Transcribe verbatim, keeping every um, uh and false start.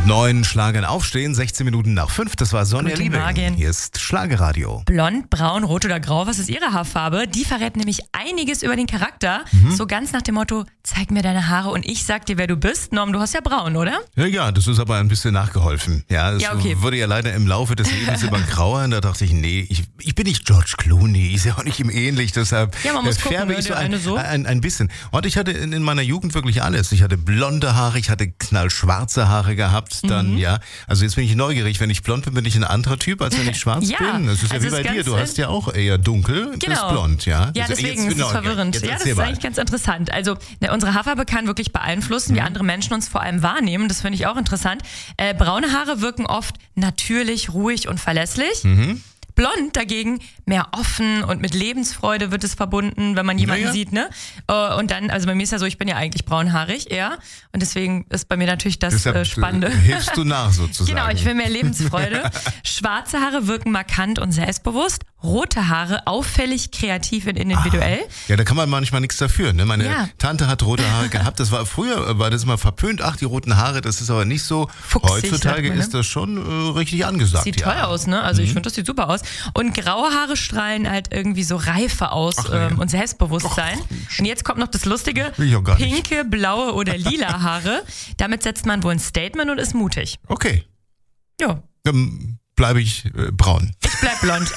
neuen Schlagern aufstehen, sechzehn Minuten nach fünf. Das war Sonja Guten Liebing. Morgen. Hier ist Schlagerradio. Blond, braun, rot oder grau, was ist Ihre Haarfarbe? Die verrät nämlich einiges über den Charakter. Mhm. So ganz nach dem Motto, zeig mir deine Haare und ich sag dir, wer du bist. Norm, du hast ja braun, oder? Ja, ja, das ist aber ein bisschen nachgeholfen. Ja, es Ja, okay. wurde ja leider im Laufe des Lebens immer grauer. Und da dachte ich, nee, ich, ich bin nicht George Clooney, ich sehe auch nicht ihm ähnlich. Deshalb Ja, man muss äh, gucken, färbe ne, ich so der ein, eine so. ein, ein bisschen. Und ich hatte in, in meiner Jugend wirklich alles. Ich hatte blonde Haare, ich hatte knallschwarze Haare gehabt. Dann, Mhm. ja, also jetzt bin ich neugierig. Wenn ich blond bin, bin ich ein anderer Typ, als wenn ich schwarz Ja, bin. Das ist ja also wie bei das dir. Du Ganze- hast ja auch eher dunkel, bist Genau. blond, ja? Ja, Also deswegen jetzt ist es neugierig. verwirrend. Jetzt Ja, das erzähl ist mal. eigentlich ganz interessant. Also ne, unsere Haarfarbe kann wirklich beeinflussen, wie andere Menschen uns vor allem wahrnehmen. Das finde ich auch interessant. Äh, braune Haare wirken oft natürlich, ruhig und verlässlich. Mhm. Blond dagegen mehr offen und mit Lebensfreude wird es verbunden, wenn man jemanden Ja, ja. sieht, ne? Äh, Und dann, also bei mir ist ja so, ich bin ja eigentlich braunhaarig, eher. Und deswegen ist bei mir natürlich das Deshalb äh, Spannende. äh, hilfst du nach sozusagen. Genau, ich will mehr Lebensfreude. Schwarze Haare wirken markant und selbstbewusst. Rote Haare auffällig, kreativ und individuell. Ja, da kann man manchmal nichts dafür. Ne? Meine Ja. Tante hat rote Haare gehabt. Das war früher, war das immer verpönt. Ach, die roten Haare, das ist aber nicht so. Fuchsig, Heutzutage sagt man, ne? ist das schon äh, richtig angesagt. Sieht ja. toll aus, ne? Also ich finde, das sieht super aus. Und graue Haare strahlen halt irgendwie so Reife aus Ach, ja. ähm, und Selbstbewusstsein. Und jetzt kommt noch das Lustige. Will ich auch gar nicht. Pinke, blaue oder lila Haare. Damit setzt man wohl ein Statement und ist mutig. Okay, Ja, dann bleibe ich äh, braun. ich bleib blond.